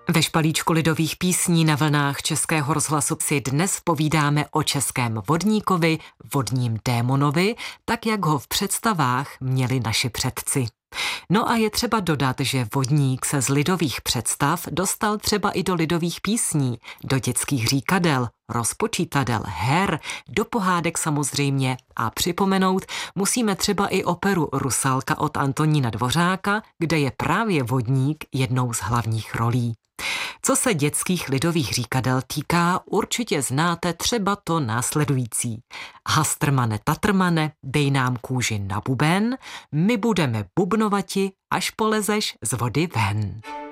Ve špalíčku lidových písní na vlnách Českého rozhlasu si dnes povídáme o českém vodníkovi, vodním démonovi, tak jak ho v představách měli naši předci. No a je třeba dodat, že vodník se z lidových představ dostal třeba i do lidových písní, do dětských říkadel, rozpočítadel, her, do pohádek samozřejmě a připomenout musíme třeba i operu Rusalka od Antonína Dvořáka, kde je právě vodník jednou z hlavních rolí. Co se dětských lidových říkadel týká, určitě znáte třeba to následující. Hastrmane tatrmane, dej nám kůži na buben, my budeme bubnovati, až polezeš z vody ven.